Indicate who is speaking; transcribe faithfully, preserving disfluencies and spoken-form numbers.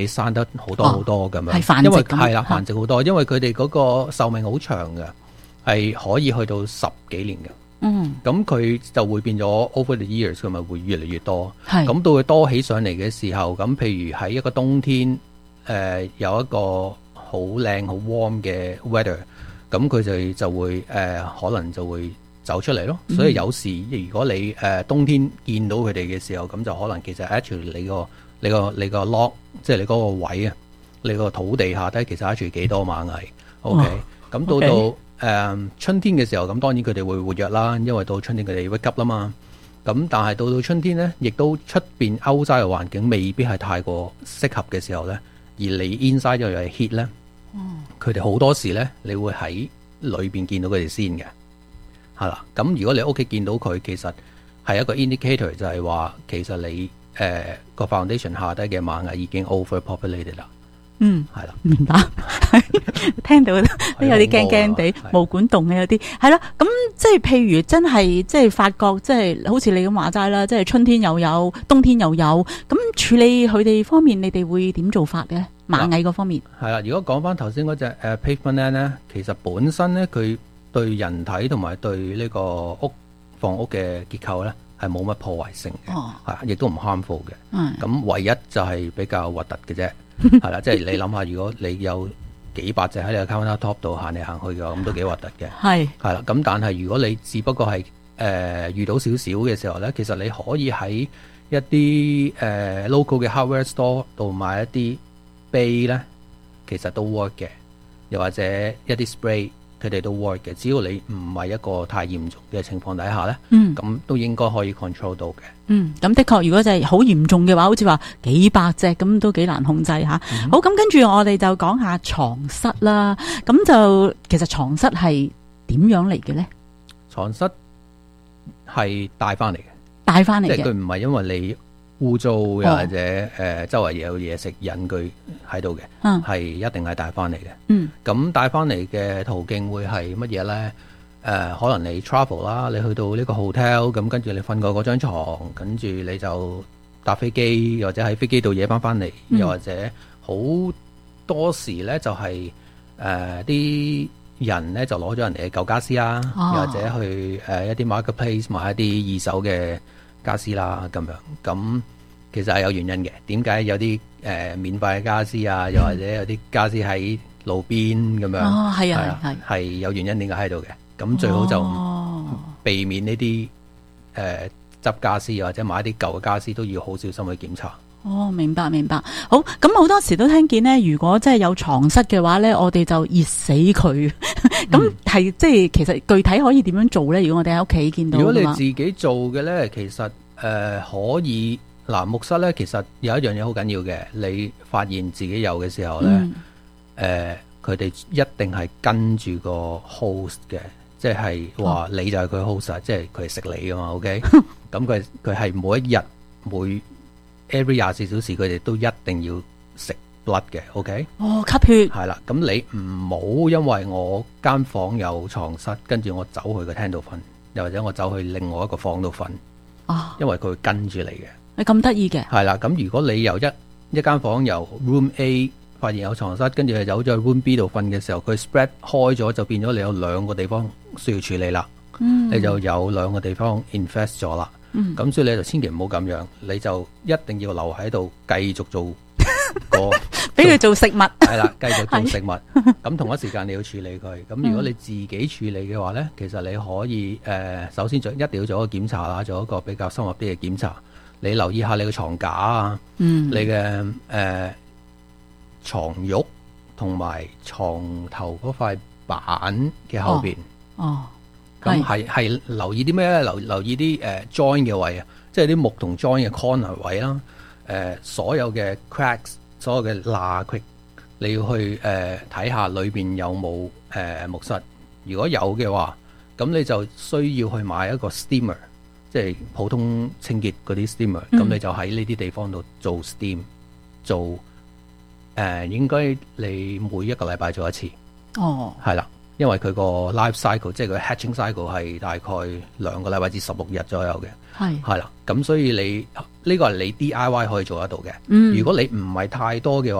Speaker 1: 你生得好多好多咁樣，
Speaker 2: 係繁殖咁，
Speaker 1: 因為係啦繁殖好多，因為佢哋嗰個壽命好長嘅，係可以去到十幾年嘅。
Speaker 2: 嗯，咁
Speaker 1: 佢就會變咗 over the years，佢咪會越嚟越多。
Speaker 2: 係
Speaker 1: 咁到佢多起上嚟嘅時候，咁譬如喺一個冬天，誒、呃、有一個好靚好 warm 嘅 weather，咁佢就就會誒、呃、可能就會走出嚟咯。所以有時如果你誒、呃、冬天見到佢哋嘅時候，咁就可能其實 actually 你個你個你個 log， 即係你嗰個位啊，你個土地下低其實 actually 幾多螞蟻。OK，咁、哦、到到。Okay. 誒、um, 春天嘅時候，咁當然佢哋會活躍啦，因為到春天佢哋會急啦嘛。咁但係到到春天呢，亦都出邊 outside 嘅環境未必係太過適合嘅時候呢，而你 inside 又係 heat 呢，佢哋好多時呢，你會喺裏邊見到佢哋先嘅，係啦。咁如果你屋企見到佢，其實係一個 indicator，就係話其實你誒個、呃、foundation 下低嘅螞蟻已經 overpopulated 啦。
Speaker 2: 嗯，
Speaker 1: 係啦，
Speaker 2: 明白。聽到都有啲驚驚地，毛管動嘅有啲係啦。咁即係譬如真係即係發覺，即係好似你咁話齋啦，即係春天又有，冬天又有。咁處理佢哋方面，你哋會點做法嘅？螞蟻嗰方面
Speaker 1: 係啦。如果講翻頭先嗰隻誒 pavement ant 咧，其實本身咧佢對人體同埋對呢個屋房屋嘅結構咧係冇乜破壞性嘅，係、哦、亦都唔 harmful 嘅。咁唯一就係比較核突嘅啫。係啦，即係你諗下，如果你有幾百隻喺你個 counter top 度行嚟行去嘅，咁都幾核突嘅。係係啦，咁但係如果你只不過係誒、呃、遇到少少嘅時候咧，其實你可以喺一啲誒、呃、local 嘅 hardware store 度買一啲 bay 咧，其實都 work 嘅。又或者一啲 spray，佢哋都 work 嘅。只要你唔係一個太嚴重嘅情況底下咧，嗯，咁都應該可以 control 到嘅。嗯，
Speaker 2: 咁的確，如果就係好嚴重嘅話，好似話幾百隻咁，都幾難控制吓。嗯、好，咁跟住我哋就講下床蝨啦。咁就其實床蝨係點樣嚟嘅咧？
Speaker 1: 床蝨係帶翻嚟嘅，
Speaker 2: 帶翻嚟嘅，
Speaker 1: 即係佢唔係因為你污糟又或者誒、哦呃、周圍有嘢食引佢喺度嘅，係、嗯、一定係帶翻嚟嘅。嗯，咁帶翻嚟嘅途徑會係乜嘢咧？誒、呃，可能你 travel 啦，你去到呢個 hotel，咁跟住你瞓過嗰張床，跟住你就搭飛機，或者喺飛機度惹翻翻嚟，又或者好多時咧就係誒啲人咧就攞咗人哋嘅舊家私啦，又、哦、或者去誒、呃、一啲 marketplace 買一啲二手嘅家私啦，咁樣咁其實係有原因嘅。點解有啲誒、呃、免費嘅家私啊，又或者有啲家私喺路邊咁樣？哦，係啊，係係係有原因點解喺度嘅。咁最好就避免呢啲誒執家私，或者買一啲舊嘅家私都要好小心去檢查。
Speaker 2: 哦，明白明白。好，咁好多時都聽見咧，如果真係有床蝨嘅話咧，我哋就熱死佢。咁係即係其實具體可以點樣做咧？如果我哋喺屋企見到，
Speaker 1: 如果你自己做嘅咧，其實誒、呃、可以嗱木蝨咧，其實有一樣嘢好緊要嘅，你發現自己有嘅時候咧，誒佢哋一定係跟住個 host 嘅。即係話你就係佢 host，、哦、即係佢係食你噶嘛 ，OK？咁佢佢係每一日每 every 廿四小時佢哋都一定要食 blood 嘅 ，OK？
Speaker 2: 哦，吸血
Speaker 1: 係啦，咁你唔好因為我間房有床蝨，跟住我走去個廳度瞓，又或者我走去另外一個房度瞓，哦，因為佢會跟住你嘅。
Speaker 2: 你咁得意嘅？
Speaker 1: 係啦，咁如果你由一一間房由 room A 發現有床蝨，跟住佢走咗去 room B 度瞓嘅時候，佢 spread 開咗，就變咗你有兩個地方需要處理啦、嗯。你就有兩個地方 infest 咗啦。咁、嗯、所以你就千祈唔好咁樣，你就一定要留喺度繼續做個
Speaker 2: 俾佢做食物。
Speaker 1: 係啦，繼續做食物。咁同一時間你要處理佢。咁如果你自己處理嘅話咧、嗯，其實你可以誒、呃，首先做一定要做一個檢查啦，做一個比較深入啲嘅檢查。你留意下你嘅床架啊，嗯、你嘅誒。呃床褥同埋床頭嗰塊板嘅後邊，哦，咁係係留意啲咩咧？留留意啲誒、呃、join 嘅位啊，即係啲木同 join 嘅 corner 位啦。誒、呃，所有嘅 cracks，所有嘅罅隙，你要去誒睇、呃、下裏邊有冇誒、呃、木蝨。如果有嘅話，咁你就需要去買一個 steamer， 即係普通清潔嗰啲 steamer。咁、嗯、你就喺呢啲地方度做 steam 做。誒、呃，應該你每一個禮拜做一次，哦，係啦， 因為佢個 life cycle 即係佢 hatching cycle 係大概兩個禮拜至十六日左右嘅。
Speaker 2: 係
Speaker 1: 係啦，咁所以你呢個係你 D I Y 可以做得到嘅。
Speaker 2: 嗯
Speaker 1: 如果你唔係太多嘅話。